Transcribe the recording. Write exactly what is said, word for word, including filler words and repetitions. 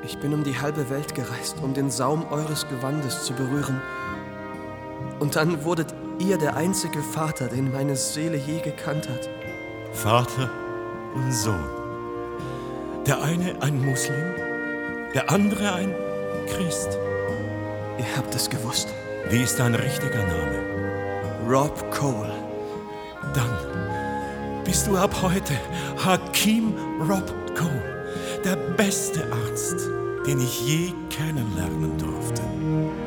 Ich bin um die halbe Welt gereist, um den Saum eures Gewandes zu berühren. Und dann wurdet ihr der einzige Vater, den meine Seele je gekannt hat. Vater und Sohn. Der eine ein Muslim, der andere ein Christ. Ihr habt es gewusst. Wie ist dein richtiger Name? Rob Cole. Dann bist du ab heute Hakim Rob Cole, der beste Arzt, den ich je kennenlernen durfte.